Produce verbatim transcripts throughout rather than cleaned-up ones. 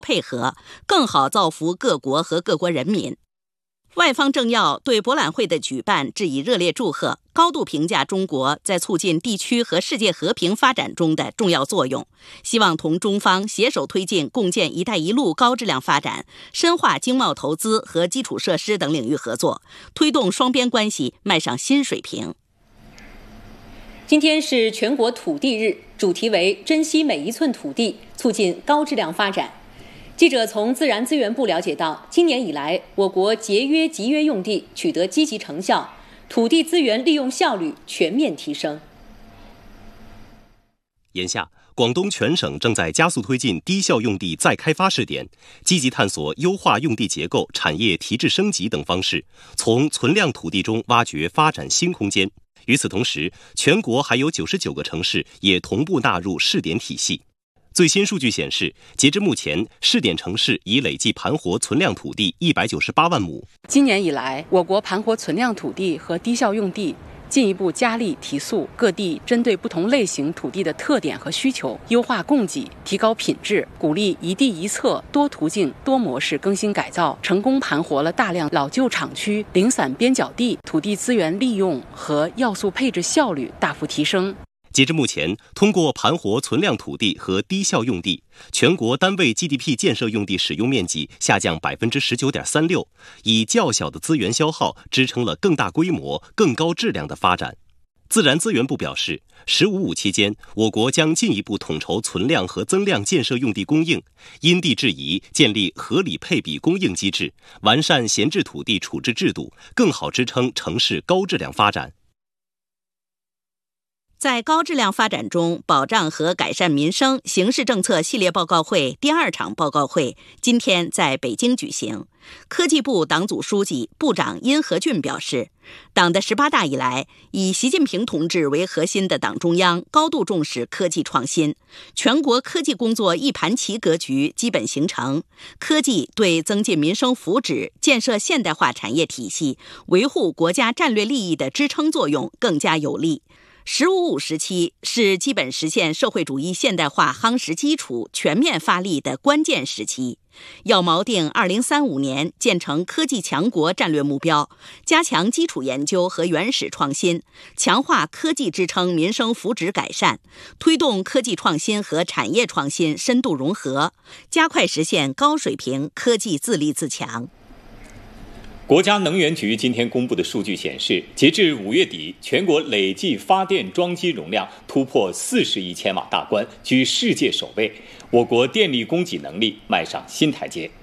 配合，更好造福各国和各国人民。外方政要对博览会的举办致以热烈祝贺，高度评价中国在促进地区和世界和平发展中的重要作用，希望同中方携手推进共建“一带一路”高质量发展，深化经贸投资和基础设施等领域合作，推动双边关系迈上新水平。 今天是全国土地日，主题为珍惜每一寸土地，促进高质量发展。记者从自然资源部了解到，今年以来，我国节约集约用地取得积极成效，土地资源利用效率全面提升。 眼下，广东全省正在加速推进低效用地再开发试点，积极探索优化用地结构、产业提质升级等方式，从存量土地中挖掘发展新空间。与此同时，全国还有九十九个城市也同步纳入试点体系。最新数据显示，截至目前，试点城市已累计盘活存量土地一百九十八万亩。 今年以来，我国盘活存量土地和低效用地进一步加力提速，各地针对不同类型土地的特点和需求，优化供给，提高品质，鼓励一地一策、多途径、多模式更新改造，成功盘活了大量老旧厂区、零散边角地，土地资源利用和要素配置效率大幅提升。 截至目前，通过盘活存量土地和低效用地，全国单位 G D P 建设用地使用面积下降 百分之十九点三六， 以较小的资源消耗支撑了更大规模、更高质量的发展。自然资源部表示，十五五期间，我国将进一步统筹存量和增量建设用地供应，因地制宜建立合理配比供应机制，完善闲置土地处置制度，更好支撑城市高质量发展。 在高质量发展中保障和改善民生形势政策系列报告会第二场报告会今天在北京举行。科技部党组书记、部长殷和俊表示，党的十八大以来，以习近平同志为核心的党中央高度重视科技创新，全国科技工作一盘棋格局基本形成，科技对增进民生福祉、建设现代化产业体系、维护国家战略利益的支撑作用更加有力。十五五时期是基本实现社会主义现代化夯实基础、全面发力的关键时期，要锚定二零三五年建成科技强国战略目标，加强基础研究和原始创新，强化科技支撑民生福祉改善，推动科技创新和产业创新深度融合，加快实现高水平科技自立自强。 国家能源局今天公布的数据显示，截至五月底，全国累计发电装机容量突破四十亿千瓦大关，居世界首位。我国电力供给能力迈上新台阶。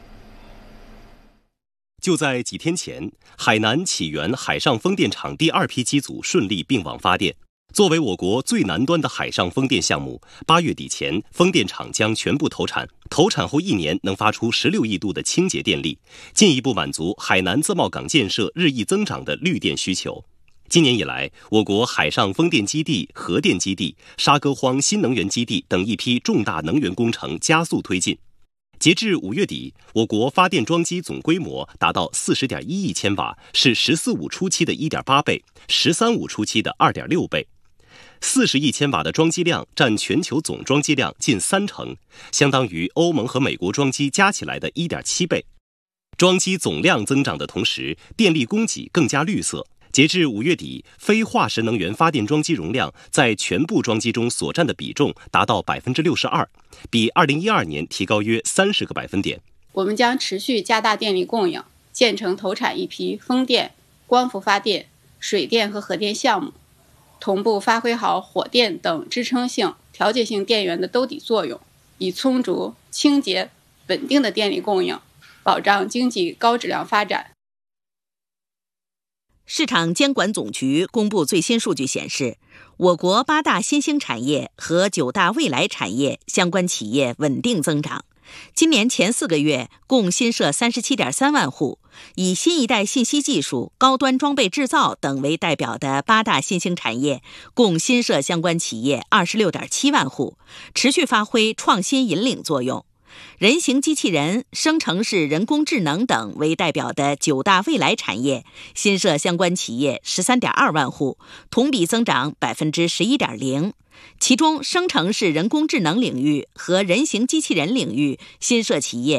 就在几天前，海南启源海上风电场第二批机组顺利并网发电。作为我国最南端的海上风电项目，八月底前，风电场将全部投产。投产后一年能发出十六亿度的清洁电力，进一步满足海南自贸港建设日益增长的绿电需求。今年以来，我国海上风电基地、核电基地、沙戈荒新能源基地等一批重大能源工程加速推进。截至五月底，我国发电装机总规模达到 四十点一亿千瓦，是“十四五”初期的 一点八倍，“十三五”初期的 二点六倍。四十亿千瓦的装机量占全球总装机量近三成，相当于欧盟和美国装机加起来的 一点七倍。装机总量增长的同时，电力供给更加绿色。截至五月底，非化石能源发电装机容量在全部装机中所占的比重达到 百分之六十二， 比二零一二年提高约三十个百分点。 我们将持续加大电力供应，建成投产一批风电、光伏发电、水电和核电项目，同步发挥好火电等支撑性、调节性电源的兜底作用，以充足、清洁、稳定的电力供应，保障经济高质量发展。 市场监管总局公布最新数据显示，我国八大新兴产业和九大未来产业相关企业稳定增长。今年前四个月共新设 三十七点三万户，以新一代信息技术、高端装备制造等为代表的八大新兴产业共新设相关企业 二十六点七万户，持续发挥创新引领作用。 人形机器人、生成式人工智能等为代表的九大未来产业，新设相关企业 十三点二万户，同比增长 百分之十一点零。其中，生成式人工智能领域和人形机器人领域新设企业